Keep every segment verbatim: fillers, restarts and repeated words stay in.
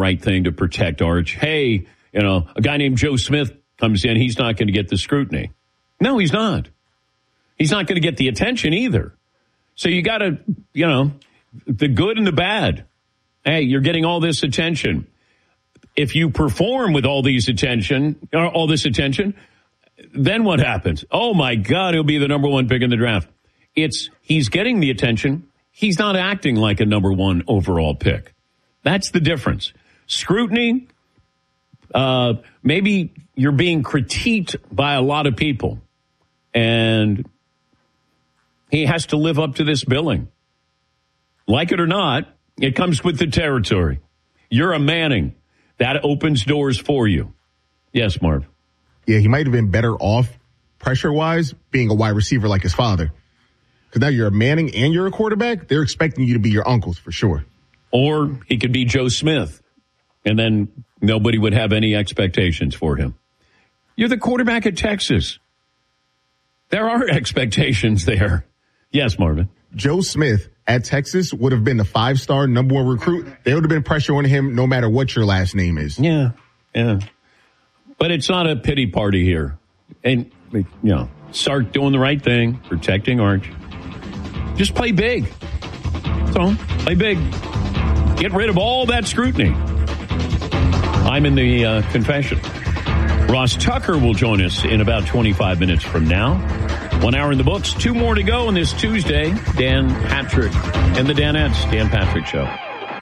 right thing to protect Arch. Hey, you know, a guy named Joe Smith comes in. He's not going to get the scrutiny. No, he's not. He's not going to get the attention either. So you got to, you know, the good and the bad. Hey, you're getting all this attention. If you perform with all these attention, or all this attention, then what happens? Oh my God, he'll be the number one pick in the draft. It's he's getting the attention. He's not acting like a number one overall pick. That's the difference. Scrutiny, uh, maybe you're being critiqued by a lot of people, and he has to live up to this billing. Like it or not, it comes with the territory. You're a Manning. That opens doors for you. Yes, Marv. Yeah, he might have been better off pressure-wise being a wide receiver like his father. Because now you're a Manning and you're a quarterback. They're expecting you to be your uncles for sure. Or he could be Joe Smith, and then nobody would have any expectations for him. You're the quarterback at Texas. There are expectations there. Yes, Marvin. Joe Smith at Texas would have been the five-star number one recruit. There would have been pressure on him no matter what your last name is. Yeah, yeah. But it's not a pity party here. And, you know, Sark doing the right thing, protecting Arch. Just play big. So, play big. Get rid of all that scrutiny. I'm in the uh, confession. Ross Tucker will join us in about twenty-five minutes from now. One hour in the books. Two more to go on this Tuesday. Dan Patrick and the Danettes. Dan Patrick Show.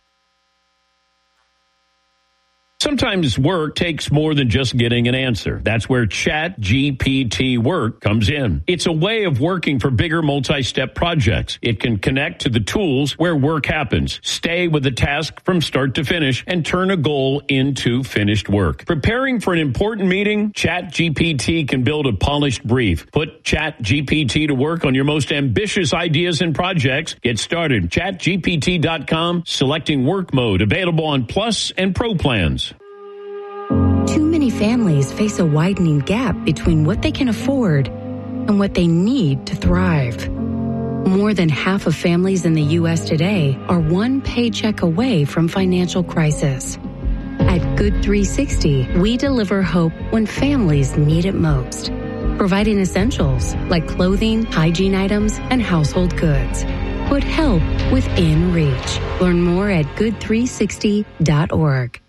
Sometimes work takes more than just getting an answer. That's where Chat G P T Work comes in. It's a way of working for bigger multi-step projects. It can connect to the tools where work happens, stay with the task from start to finish, and turn a goal into finished work. Preparing for an important meeting, Chat G P T can build a polished brief. Put Chat G P T to work on your most ambitious ideas and projects. Get started. chat G P T dot com, selecting work mode, available on Plus and Pro plans. Too many families face a widening gap between what they can afford and what they need to thrive. More than half of families in the U S today are one paycheck away from financial crisis. At Good three sixty, we deliver hope when families need it most, providing essentials like clothing, hygiene items, and household goods. Put help within reach. Learn more at good three sixty dot org.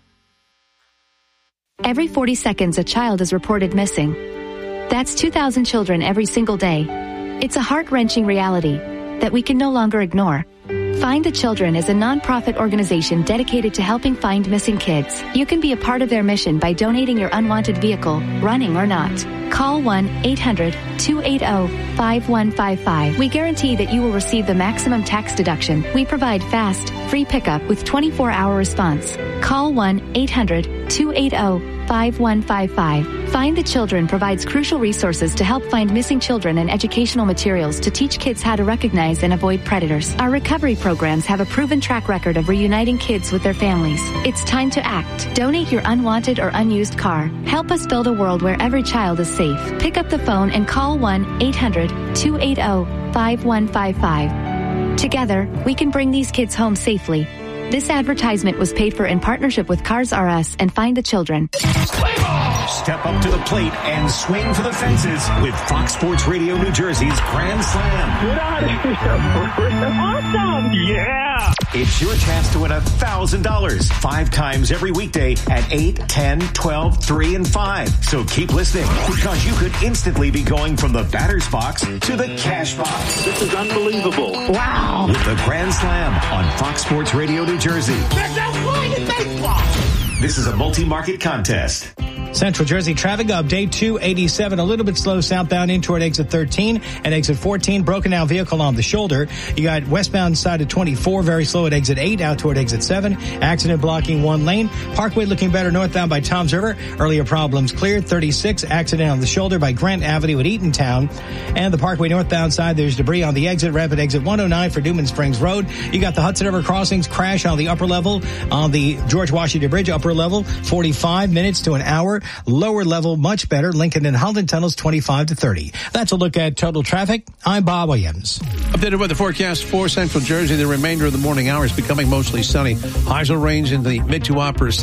Every forty seconds, a child is reported missing. That's two thousand children every single day. It's a heart-wrenching reality that we can no longer ignore. Find the Children is a nonprofit organization dedicated to helping find missing kids. You can be a part of their mission by donating your unwanted vehicle, running or not. Call one eight hundred two eight zero five one five five. We guarantee that you will receive the maximum tax deduction. We provide fast, free pickup with twenty-four hour response. Call one eight hundred two eight zero five one five five. Find the Children provides crucial resources to help find missing children and educational materials to teach kids how to recognize and avoid predators. Our recovery programs have a proven track record of reuniting kids with their families. It's time to act. Donate your unwanted or unused car. Help us build a world where every child is safe. Pick up the phone and call one eight hundred two eight zero five one five five. Together, we can bring these kids home safely. This advertisement was paid for in partnership with Cars R Us and Find the Children. Step up to the plate and swing for the fences with Fox Sports Radio New Jersey's Grand Slam. Get out of here. Awesome. Yeah. It's your chance to win one thousand dollars five times every weekday at eight, ten, twelve, three, and five. So keep listening because you could instantly be going from the batter's box to the cash box. This is unbelievable. Wow. With the Grand Slam on Fox Sports Radio New Jersey. That's outside in baseball. This is a multi-market contest. Central Jersey traffic update two eighty-seven, a little bit slow southbound in toward exit thirteen and exit fourteen, broken down vehicle on the shoulder. You got westbound side of twenty-four, very slow at exit eight, out toward exit seven. Accident blocking one lane. Parkway looking better northbound by Toms River. Earlier problems cleared. thirty-six, accident on the shoulder by Grant Avenue at Eatontown. And the Parkway northbound side, there's debris on the exit ramp at exit one oh nine for Newman Springs Road. You got the Hudson River crossings crash on the upper level on the George Washington Bridge upper level, forty-five minutes to an hour. Lower level, much better. Lincoln and Holden tunnels, twenty-five to thirty. That's a look at total traffic. I'm Bob Williams. Updated weather forecast for Central Jersey. The remainder of the morning hours becoming mostly sunny. Highs will range in the mid to upper